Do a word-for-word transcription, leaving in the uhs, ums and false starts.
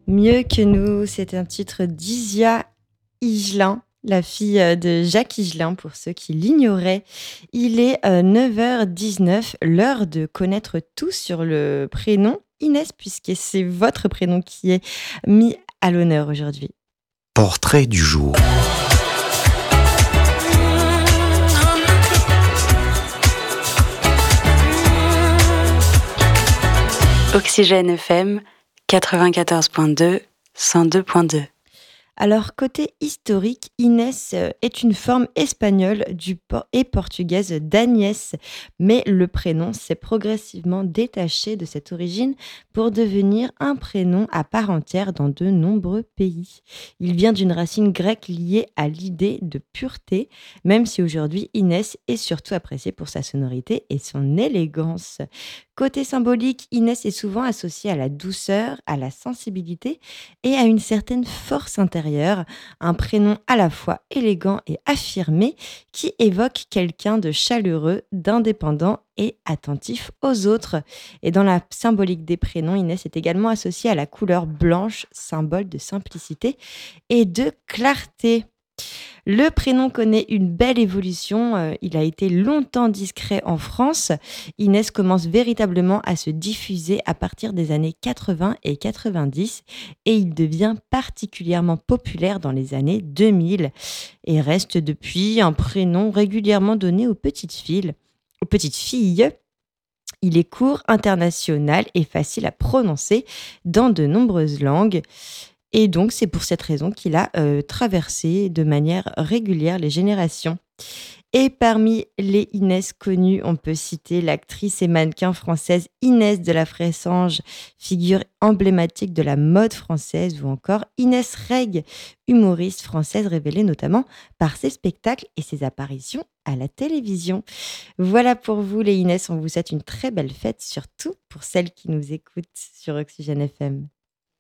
Mieux que nous, c'est un titre d'Isia Higelin, la fille euh, de Jacques Higelin, pour ceux qui l'ignoraient. Il est euh, neuf heures dix-neuf, l'heure de connaître tout sur le prénom Inès, puisque c'est votre prénom qui est mis à l'honneur aujourd'hui. Portrait du jour. Oxygène F M quatre-vingt-quatorze virgule deux, cent deux virgule deux. Alors, côté historique, Inès euh, est une forme espagnole du por- et portugaise d'Agnès, mais le prénom s'est progressivement détaché de cette origine pour devenir un prénom à part entière dans de nombreux pays. Il vient d'une racine grecque liée à l'idée de pureté, même si aujourd'hui Inès est surtout appréciée pour sa sonorité et son élégance. Côté symbolique, Inès est souvent associée à la douceur, à la sensibilité et à une certaine force intérieure, un prénom à la fois élégant et affirmé qui évoque quelqu'un de chaleureux, d'indépendant et attentif aux autres. Et dans la symbolique des prénoms, Inès est également associée à la couleur blanche, symbole de simplicité et de clarté. Le prénom connaît une belle évolution. euh, il a été longtemps discret en France. Inès commence véritablement à se diffuser à partir des années quatre-vingts et quatre-vingt-dix et il devient particulièrement populaire dans les années deux mille et reste depuis un prénom régulièrement donné aux petites filles. Aux petites filles. Il est court, international et facile à prononcer dans de nombreuses langues. Et donc, c'est pour cette raison qu'il a euh, traversé de manière régulière les générations. Et parmi les Inès connues, on peut citer l'actrice et mannequin française Inès de la Fressange, figure emblématique de la mode française, ou encore Inès Reg, humoriste française révélée notamment par ses spectacles et ses apparitions à la télévision. Voilà pour vous les Inès, on vous souhaite une très belle fête, surtout pour celles qui nous écoutent sur Oxygène F M.